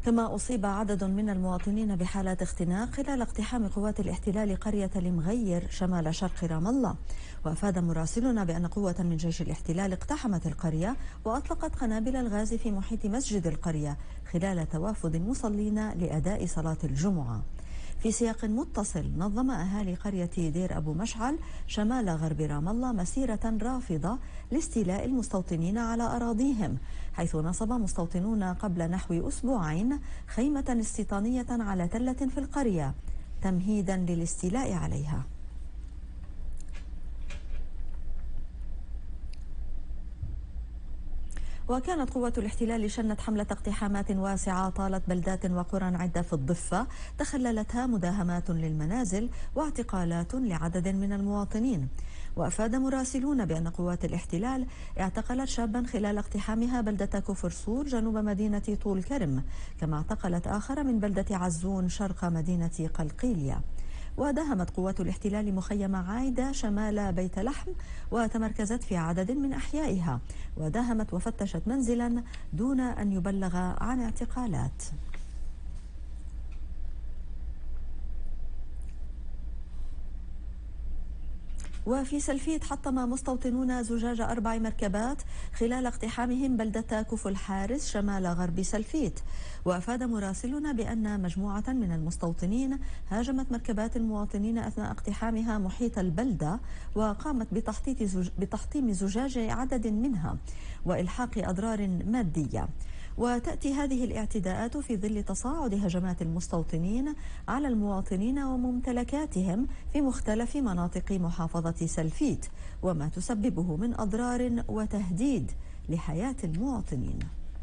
كما أصيب عدد من المواطنين بحالات اختناق خلال اقتحام قوات الاحتلال قرية المغير شمال شرق رام الله. وأفاد مراسلنا بأن قوة من جيش الاحتلال اقتحمت القرية وأطلقت قنابل الغاز في محيط مسجد القرية خلال توافد المصلين لأداء صلاة الجمعة. في سياق متصل، نظم أهالي قرية دير أبو مشعل شمال غرب رام الله مسيرة رافضة لاستيلاء المستوطنين على أراضيهم، حيث نصب مستوطنون قبل نحو أسبوعين خيمة استيطانية على تلة في القرية تمهيدا للاستيلاء عليها. وكانت قوة الاحتلال شنت حملة اقتحامات واسعة طالت بلدات وقرى عدة في الضفة تخللتها مداهمات للمنازل واعتقالات لعدد من المواطنين. وأفاد مراسلون بأن قوات الاحتلال اعتقلت شابا خلال اقتحامها بلدة كفر صور جنوب مدينة طول كرم، كما اعتقلت آخر من بلدة عزون شرق مدينة قلقيلية. وداهمت قوات الاحتلال مخيم عايدة شمال بيت لحم وتمركزت في عدد من أحيائها، وداهمت وفتشت منزلا دون أن يبلغ عن اعتقالات. وفي سلفيت حطم مستوطنون زجاج 4 مركبات خلال اقتحامهم بلدة كفو الحارس شمال غرب سلفيت. وأفاد مراسلنا بأن مجموعة من المستوطنين هاجمت مركبات المواطنين أثناء اقتحامها محيط البلدة، وقامت بتحطيم زجاج عدد منها وإلحاق أضرار مادية. وتأتي هذه الاعتداءات في ظل تصاعد هجمات المستوطنين على المواطنين وممتلكاتهم في مختلف مناطق محافظة سلفيت، وما تسببه من أضرار وتهديد لحياة المواطنين.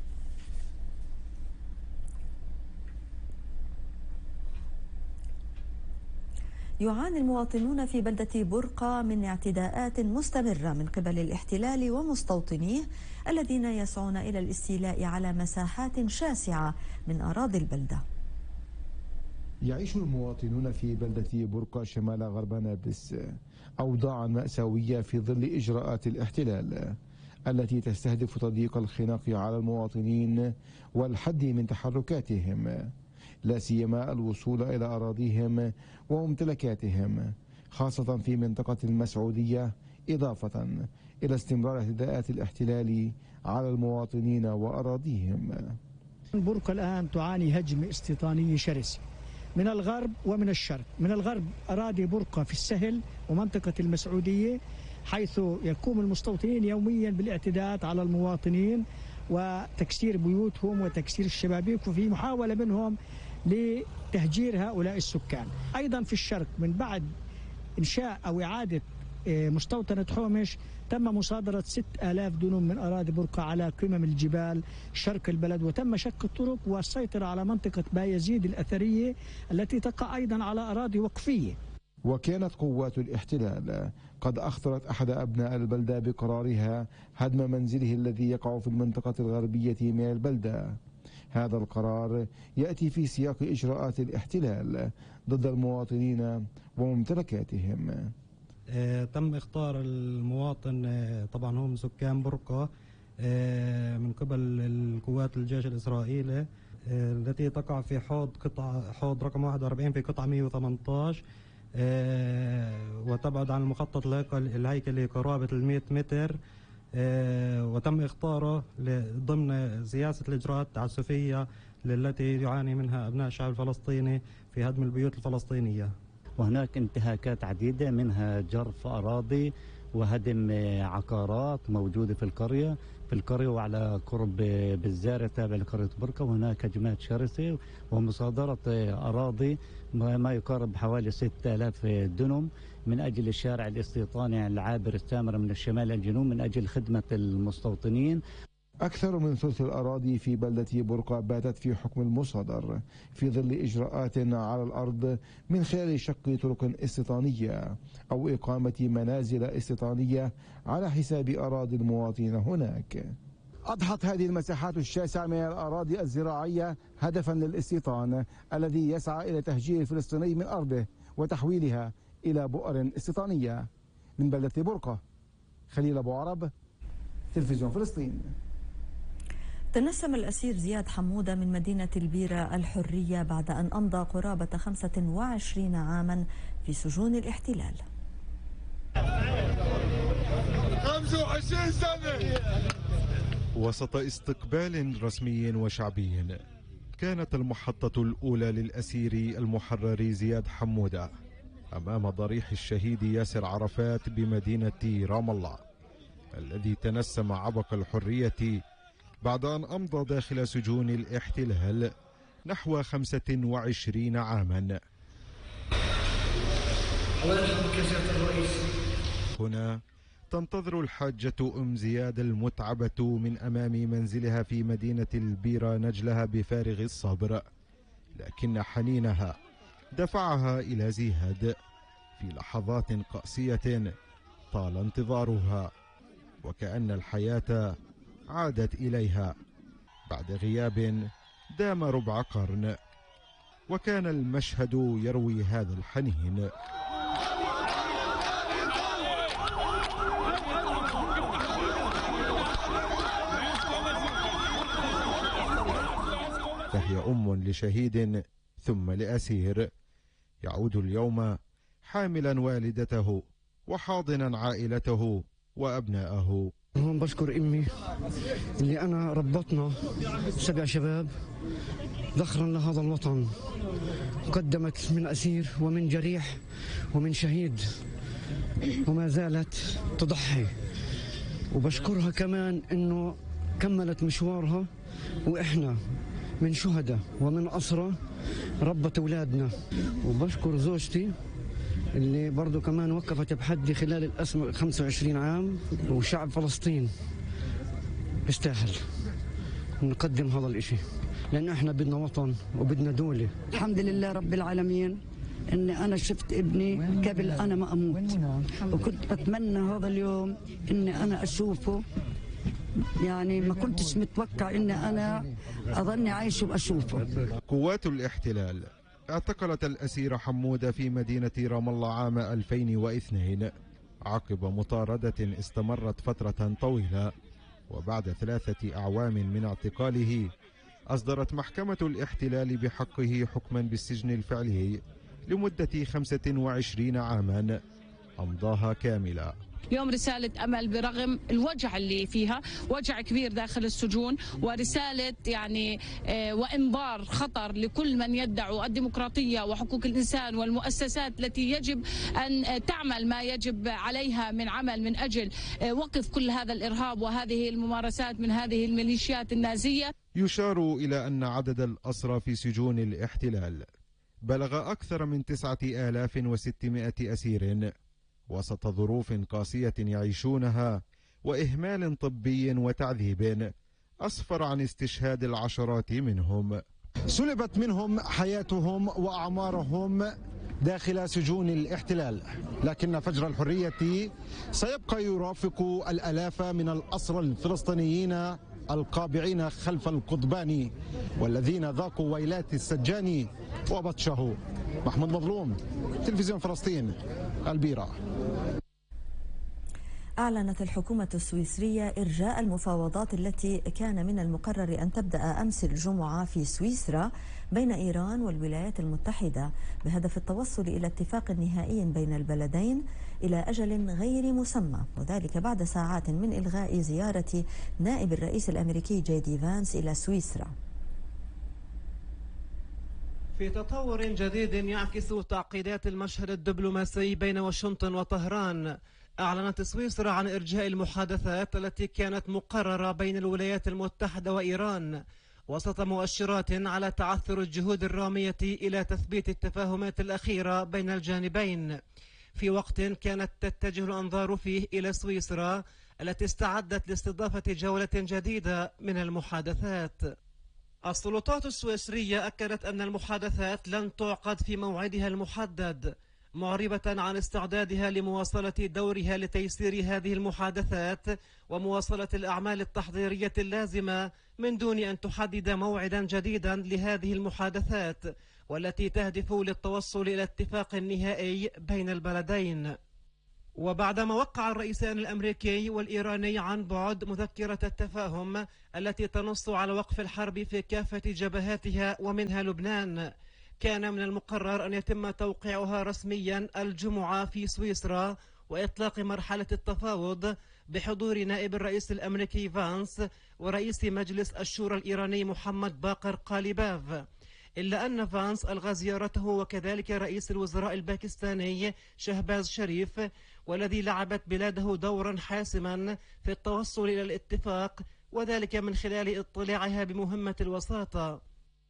يعاني المواطنون في بلدة برقة من اعتداءات مستمرة من قبل الاحتلال ومستوطنيه الذين يسعون إلى الاستيلاء على مساحات شاسعة من أراضي البلدة. يعيش المواطنون في بلدة برقة شمال غرب نابلس أوضاعا مأساوية في ظل إجراءات الاحتلال التي تستهدف تضييق الخناق على المواطنين والحد من تحركاتهم، لا سيما الوصول إلى أراضيهم وممتلكاتهم، خاصة في منطقة المسعودية، إضافة إلى استمرار اعتداءات الاحتلال على المواطنين وأراضيهم. برقة الآن تعاني هجم استيطاني شرس من الغرب ومن الشرق. من الغرب أراضي برقة في السهل ومنطقة المسعودية، حيث يقوم المستوطنين يوميا بالاعتداءات على المواطنين وتكسير بيوتهم وتكسير الشبابيك، وفي محاولة منهم لتهجير هؤلاء السكان. أيضا في الشرق من بعد إنشاء أو إعادة مستوطنة حومش تم مصادرة 6000 دنم من أراضي برقة على قمم الجبال شرق البلد، وتم شق الطرق والسيطرة على منطقة بايزيد الأثرية التي تقع أيضا على أراضي وقفية. وكانت قوات الاحتلال قد أخطرت أحد أبناء البلدة بقرارها هدم منزله الذي يقع في المنطقة الغربية من البلدة. هذا القرار يأتي في سياق إجراءات الاحتلال ضد المواطنين وممتلكاتهم. تم اختار المواطن طبعا هم سكان برقة من قبل القوات الجيش الإسرائيلي التي تقع في حوض رقم 41 في قطعة 118، وتبعد عن المخطط الهيكلي قرابة 100 متر، وتم اختاره ضمن سياسة الإجراءات التعسفية التي يعاني منها أبناء الشعب الفلسطيني في هدم البيوت الفلسطينية. وهناك انتهاكات عديدة، منها جرف أراضي وهدم عقارات موجودة في القرية وعلى قرب بالزارة تابع لقرية برقة، وهناك هجمات شرسة ومصادرة أراضي ما يقارب حوالي 6000 دنم من أجل الشارع الاستيطاني العابر السامرة من الشمال للجنوب من أجل خدمة المستوطنين. أكثر من ثلث الأراضي في بلدة برقة باتت في حكم المصادر في ظل إجراءات على الأرض من خلال شق طرق استيطانية أو إقامة منازل استيطانية على حساب أراضي المواطنين هناك. أضحت هذه المساحات الشاسعة من الأراضي الزراعية هدفا للاستيطان الذي يسعى إلى تهجير الفلسطيني من أرضه وتحويلها إلى بؤر استيطانية. من بلدة برقة، خليل أبو عرب، تلفزيون فلسطين. تنسم الأسير زياد حمودة من مدينة البيرة الحرية بعد أن أمضى قرابة 25 عاما في سجون الاحتلال. 25 سنة. وسط استقبال رسمي وشعبي، كانت المحطة الأولى للأسير المحرر زياد حمودة أمام ضريح الشهيد ياسر عرفات بمدينة رام الله، الذي تنسم عبق الحرية بعد أن أمضى داخل سجون الاحتلال نحو 25 عاما. هنا تنتظر الحاجة أم زياد المتعبة من أمام منزلها في مدينة البيرة نجلها بفارغ الصبر، لكن حنينها دفعها إلى زياد في لحظات قاسية طال انتظارها، وكأن الحياة عادت إليها بعد غياب دام ربع قرن، وكان المشهد يروي هذا الحنين. فهي أم لشهيد ثم لأسير يعود اليوم حاملا والدته وحاضنا عائلته وأبنائه. هون بشكر أمي اللي أنا ربطنا 7 شباب ذخرا لهذا الوطن، قدمت من أسير ومن جريح ومن شهيد وما زالت تضحي، وبشكرها كمان إنه كملت مشوارها، وإحنا من شهداء ومن أسرى ربت أولادنا. وبشكر زوجتي اللي برضو كمان وقفت بحدي خلال الأسمى 25 عام، وشعب فلسطين يستاهل نقدم هذا الإشي، لأن إحنا بدنا وطن وبدنا دولة. الحمد لله رب العالمين إني أنا شفت ابني قبل أنا ما أموت، وكنت أتمنى هذا اليوم إني أنا أشوفه، يعني ما كنتش متوقع إني أنا أظني عايش وأشوفه. قوات الاحتلال اعتقلت الأسير حمودة في مدينة رام الله عام 2002 عقب مطاردة استمرت فترة طويلة، وبعد 3 أعوام من اعتقاله أصدرت محكمة الاحتلال بحقه حكما بالسجن الفعلي لمدة 25 عاما أمضاها كاملة. اليوم رسالة أمل برغم الوجع اللي فيها، وجع كبير داخل السجون، ورسالة يعني وإنذار خطر لكل من يدعو الديمقراطية وحقوق الإنسان والمؤسسات التي يجب أن تعمل ما يجب عليها من عمل من أجل وقف كل هذا الإرهاب وهذه الممارسات من هذه الميليشيات النازية. يشار إلى أن عدد الأسرى في سجون الاحتلال بلغ أكثر من 9600 أسير وسط ظروف قاسية يعيشونها وإهمال طبي وتعذيب أسفر عن استشهاد العشرات منهم. سلبت منهم حياتهم وأعمارهم داخل سجون الاحتلال، لكن فجر الحرية سيبقى يرافق الآلاف من الأسرى الفلسطينيين القابعين خلف القضبان والذين ذاقوا ويلات السجان وبطشه. محمود مظلوم، تلفزيون فلسطين، البيرة. أعلنت الحكومة السويسرية إرجاء المفاوضات التي كان من المقرر أن تبدأ أمس الجمعة في سويسرا بين إيران والولايات المتحدة بهدف التوصل إلى اتفاق نهائي بين البلدين إلى أجل غير مسمى، وذلك بعد ساعات من إلغاء زيارة نائب الرئيس الأمريكي جي دي فانس إلى سويسرا. في تطور جديد يعكس تعقيدات المشهد الدبلوماسي بين واشنطن وطهران، أعلنت سويسرا عن إرجاء المحادثات التي كانت مقررة بين الولايات المتحدة وإيران وسط مؤشرات على تعثر الجهود الرامية إلى تثبيت التفاهمات الأخيرة بين الجانبين، في وقت كانت تتجه الأنظار فيه إلى سويسرا التي استعدت لاستضافة جولة جديدة من المحادثات. السلطات السويسرية أكدت أن المحادثات لن تعقد في موعدها المحدد، معربة عن استعدادها لمواصلة دورها لتيسير هذه المحادثات ومواصلة الأعمال التحضيرية اللازمة من دون أن تحدد موعدا جديدا لهذه المحادثات والتي تهدف للتوصل إلى اتفاق نهائي بين البلدين. وبعدما وقع الرئيسان الأمريكي والإيراني عن بعد مذكرة التفاهم التي تنص على وقف الحرب في كافة جبهاتها ومنها لبنان، كان من المقرر أن يتم توقيعها رسميا الجمعة في سويسرا وإطلاق مرحلة التفاوض بحضور نائب الرئيس الأمريكي فانس ورئيس مجلس الشورى الإيراني محمد باقر قاليباف، إلا أن فانس ألغى زيارته وكذلك رئيس الوزراء الباكستاني شهباز شريف، والذي لعبت بلاده دورا حاسما في التوصل إلى الاتفاق، وذلك من خلال اطلاعها بمهمة الوساطة.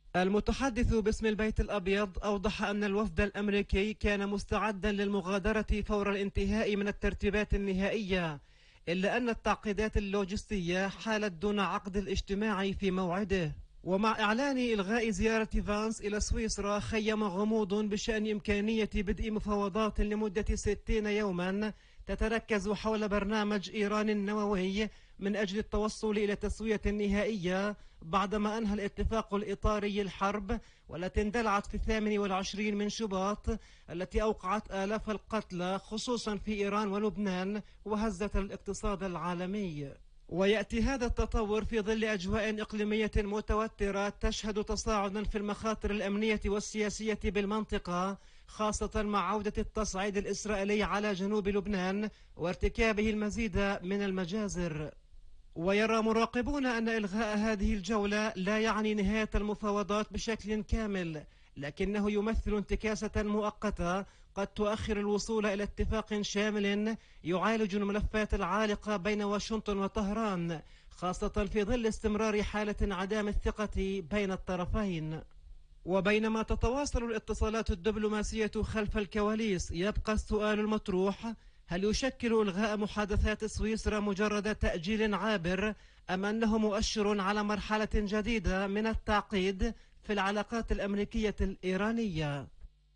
المتحدث باسم البيت الأبيض أوضح أن الوفد الأمريكي كان مستعدا للمغادرة فور الانتهاء من الترتيبات النهائية، إلا أن التعقيدات اللوجستية حالت دون عقد الاجتماع في موعده. ومع إعلان إلغاء زيارة فانس إلى سويسرا خيم غموض بشأن إمكانية بدء مفاوضات لمدة 60 يوما تتركز حول برنامج إيران النووي من أجل التوصل إلى تسوية نهائية بعدما أنهى الاتفاق الإطاري الحرب والتي اندلعت في 28 من شباط، التي أوقعت آلاف القتلى خصوصا في إيران ولبنان وهزت الاقتصاد العالمي. ويأتي هذا التطور في ظل أجواء إقليمية متوترة تشهد تصاعدا في المخاطر الأمنية والسياسية بالمنطقة، خاصة مع عودة التصعيد الإسرائيلي على جنوب لبنان وارتكابه المزيد من المجازر. ويرى مراقبون أن إلغاء هذه الجولة لا يعني نهاية المفاوضات بشكل كامل، لكنه يمثل انتكاسة مؤقتة قد تؤخر الوصول إلى اتفاق شامل يعالج الملفات العالقة بين واشنطن وطهران، خاصة في ظل استمرار حالة انعدام الثقة بين الطرفين. وبينما تتواصل الاتصالات الدبلوماسية خلف الكواليس، يبقى السؤال المطروح: هل يشكل إلغاء محادثات سويسرا مجرد تأجيل عابر، أم أنه مؤشر على مرحلة جديدة من التعقيد في العلاقات الأمريكية الإيرانية؟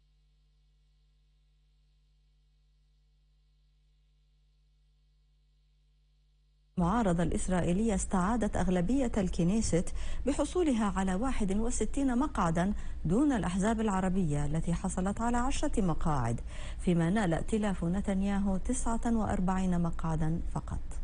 المعارضة الإسرائيلية استعادت أغلبية الكنيست بحصولها على 61 مقعدا دون الأحزاب العربية التي حصلت على 10 مقاعد، فيما نال ائتلاف نتنياهو 49 مقعدا فقط.